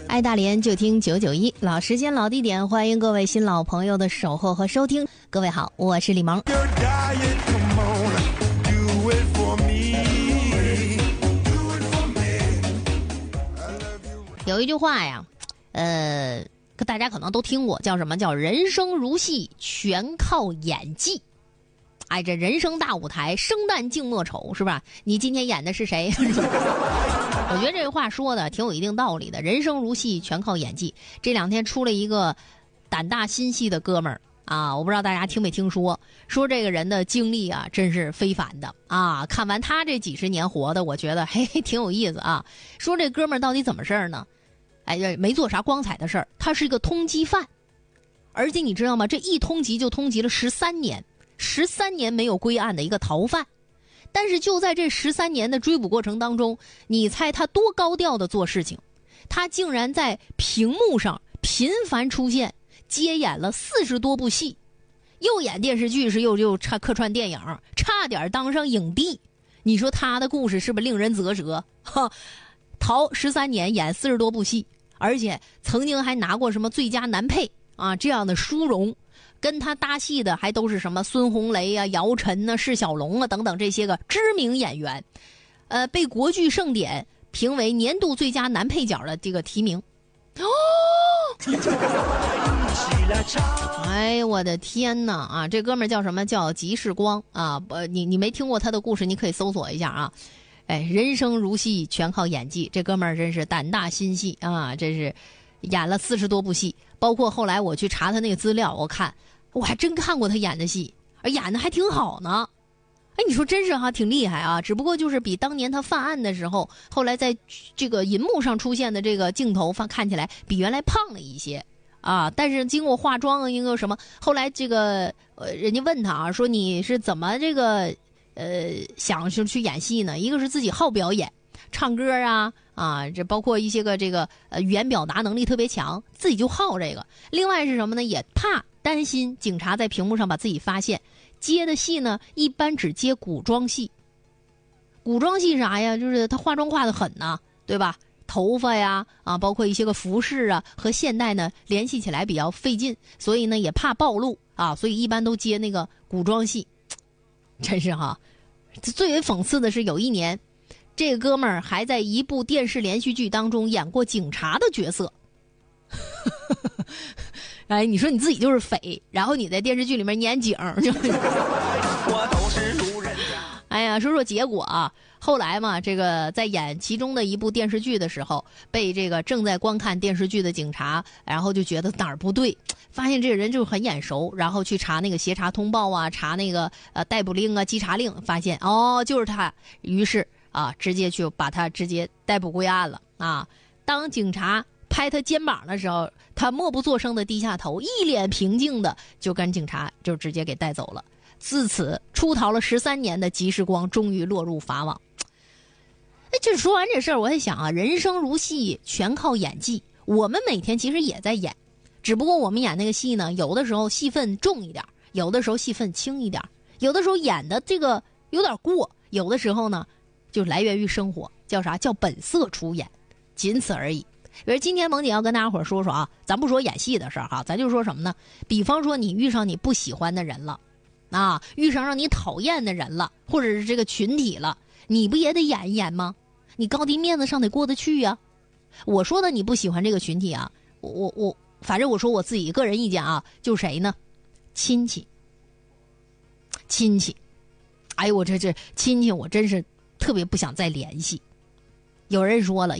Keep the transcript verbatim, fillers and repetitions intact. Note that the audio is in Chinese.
爱大连就听九九一，老时间老地点，欢迎各位新老朋友的守候和收听。各位好，我是李萌。有一句话呀，呃，大家可能都听过，叫什么？叫人生如戏，全靠演技。哎，这人生大舞台，生旦净末丑，是吧？你今天演的是谁？我觉得这个话说的挺有一定道理的。人生如戏，全靠演技。这两天出了一个胆大心细的哥们儿啊，我不知道大家听没听说，说这个人的经历啊，真是非凡的啊。看完他这几十年活的，我觉得嘿嘿挺有意思啊。说这哥们儿到底怎么事儿呢？哎，没做啥光彩的事儿，他是一个通缉犯，而且你知道吗？这一通缉就通缉了十三年。十三年没有归案的一个逃犯，但是就在这十三年的追捕过程当中，你猜他多高调的做事情？他竟然在屏幕上频繁出现，接演了四十多部戏，又演电视剧是又又差客串电影，差点当上影帝。你说他的故事是不是令人啧舌？哈，逃十三年演四十多部戏，而且曾经还拿过什么最佳男配啊这样的殊荣。跟他搭戏的还都是什么孙红雷啊、姚晨啊、释小龙啊等等这些个知名演员，呃，被国剧盛典评为年度最佳男配角的这个提名。哦，哎，我的天哪啊！这哥们儿叫什么？叫吉世光啊！呃，你你没听过他的故事，你可以搜索一下啊。哎，人生如戏，全靠演技。这哥们儿真是胆大心细啊！这是演了四十多部戏，包括后来我去查他那个资料，我看。我还真看过他演的戏，而演的还挺好呢。哎，你说真是哈，挺厉害啊！只不过就是比当年他犯案的时候，后来在这个银幕上出现的这个镜头，看起来比原来胖了一些啊。但是经过化妆啊，经过什么，后来这个呃，人家问他啊，说你是怎么这个呃想去去演戏呢？一个是自己好表演，唱歌啊啊，这包括一些个这个呃语言表达能力特别强，自己就好这个。另外是什么呢？也怕。担心警察在屏幕上把自己发现，接的戏呢一般只接古装戏。古装戏啥呀？就是他化妆化得很呢，对吧？头发呀啊，包括一些个服饰啊，和现代呢联系起来比较费劲，所以呢也怕暴露啊，所以一般都接那个古装戏。真是哈，最为讽刺的是，有一年，这个哥们儿还在一部电视连续剧当中演过警察的角色。哎，你说你自己就是匪，然后你在电视剧里面演警，我都是路人甲。哎呀，说说结果啊，后来嘛，这个在演其中的一部电视剧的时候，被这个正在观看电视剧的警察，然后就觉得哪儿不对，发现这个人就很眼熟，然后去查那个协查通报啊，查那个呃逮捕令啊、稽查令，发现哦就是他，于是啊直接去把他直接逮捕归案了啊。当警察拍他肩膀的时候，他默不作声的低下头，一脸平静的就跟警察就直接给带走了。自此出逃了十三年的吉世光终于落入法网。哎，这说完这事儿，我在想啊，人生如戏，全靠演技。我们每天其实也在演，只不过我们演那个戏呢，有的时候戏份重一点，有的时候戏份轻一点，有的时候演的这个有点过，有的时候呢就来源于生活，叫啥？叫本色出演，仅此而已。比如今天萌姐要跟大家伙说说啊，咱不说演戏的事儿哈，咱就说什么呢？比方说你遇上你不喜欢的人了，啊，遇上让你讨厌的人了，或者是这个群体了，你不也得演一演吗？你高低面子上得过得去呀。我说的你不喜欢这个群体啊，我我我，反正我说我自己个人意见啊，就谁呢？亲戚，亲戚，哎呦我这这亲戚我真是特别不想再联系。有人说了。